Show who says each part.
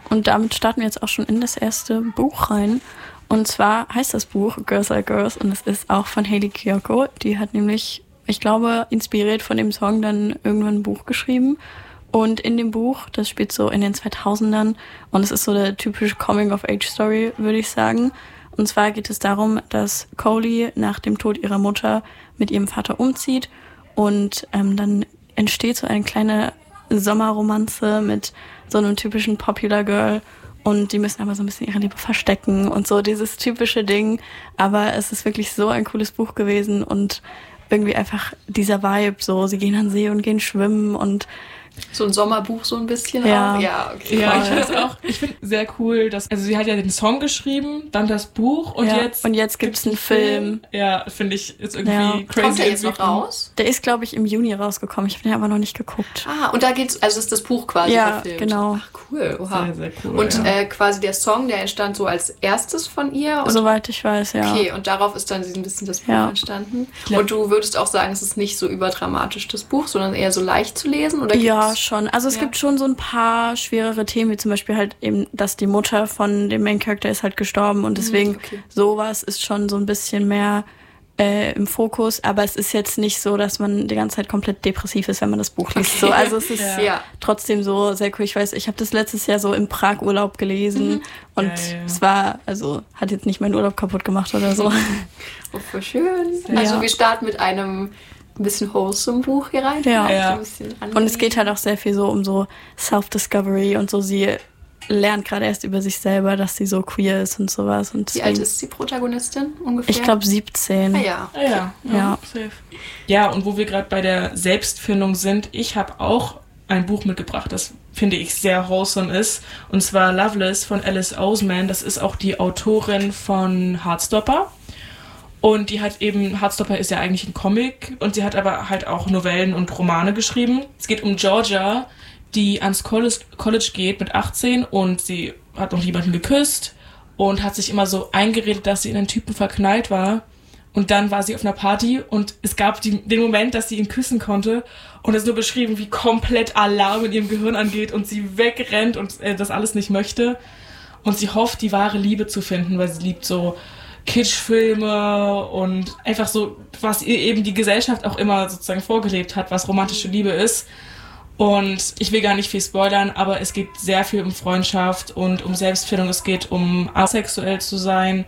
Speaker 1: Und damit starten wir jetzt auch schon in das erste Buch rein. Und zwar heißt das Buch Girls Like Girls und es ist auch von Hayley Kiyoko. Die hat nämlich, ich glaube, inspiriert von dem Song dann irgendwann ein Buch geschrieben. Und in dem Buch, das spielt so in den 2000ern und es ist so eine typische Coming-of-Age-Story, würde ich sagen. Und zwar geht es darum, dass Coley nach dem Tod ihrer Mutter mit ihrem Vater umzieht und dann entsteht so eine kleine Sommerromanze mit so einem typischen Popular Girl und die müssen aber so ein bisschen ihre Liebe verstecken und so dieses typische Ding. Aber es ist wirklich so ein cooles Buch gewesen und irgendwie einfach dieser Vibe, so sie gehen an den See und gehen schwimmen und
Speaker 2: so ein Sommerbuch so ein bisschen
Speaker 1: ja.
Speaker 2: auch. Ja, okay.
Speaker 3: Ja, ich finde sehr cool, dass, also sie hat ja den Song geschrieben, dann das Buch und
Speaker 1: jetzt gibt's einen Film.
Speaker 3: Ja, finde ich, ist irgendwie crazy.
Speaker 2: Kommt der jetzt noch raus?
Speaker 1: Der ist, glaube ich, im Juni rausgekommen. Ich habe den aber noch nicht geguckt.
Speaker 2: Und da geht's, also ist das Buch quasi verfilmt.
Speaker 1: Ja, genau.
Speaker 2: Ach, cool. Oha.
Speaker 3: Sehr, sehr cool.
Speaker 2: Und quasi der Song, der entstand so als erstes von ihr? Und
Speaker 1: soweit ich weiß, ja.
Speaker 2: Okay, und darauf ist dann ein bisschen das Buch entstanden. Und du würdest auch sagen, es ist nicht so überdramatisch, das Buch, sondern eher so leicht zu lesen? Oder
Speaker 1: ja, schon. Also es gibt schon so ein paar schwerere Themen, wie zum Beispiel halt eben, dass die Mutter von dem Main Character ist halt gestorben und deswegen sowas ist schon so ein bisschen mehr im Fokus, aber es ist jetzt nicht so, dass man die ganze Zeit komplett depressiv ist, wenn man das Buch liest. So, also es ist trotzdem so sehr cool. Ich weiß, ich habe das letztes Jahr so im Prag-Urlaub gelesen und es war, also hat jetzt nicht meinen Urlaub kaputt gemacht oder so.
Speaker 2: Oh, voll schön. Also wir starten mit einem ein bisschen wholesome Buch hier rein.
Speaker 1: Ja. Und es geht halt auch sehr viel so um so Self-Discovery und so. Sie lernt gerade erst über sich selber, dass sie so queer ist und sowas. Und
Speaker 2: wie alt ist die Protagonistin ungefähr?
Speaker 1: Ich glaube 17.
Speaker 2: Ja.
Speaker 3: Safe. Ja, und wo wir gerade bei der Selbstfindung sind, ich habe auch ein Buch mitgebracht, das finde ich sehr wholesome ist. Und zwar Loveless von Alice Oseman. Das ist auch die Autorin von Heartstopper. Und die hat eben, Heartstopper ist ja eigentlich ein Comic und sie hat aber halt auch Novellen und Romane geschrieben. Es geht um Georgia, die ans College geht mit 18 und sie hat noch jemanden geküsst und hat sich immer so eingeredet, dass sie in einen Typen verknallt war. Und dann war sie auf einer Party und es gab den Moment, dass sie ihn küssen konnte und es ist nur beschrieben, wie komplett Alarm in ihrem Gehirn angeht und sie wegrennt und das alles nicht möchte. Und sie hofft, die wahre Liebe zu finden, weil sie liebt so Kitschfilme und einfach so, was ihr eben die Gesellschaft auch immer sozusagen vorgelebt hat, was romantische Liebe ist. Und ich will gar nicht viel spoilern, aber es geht sehr viel um Freundschaft und um Selbstfindung. Es geht um asexuell zu sein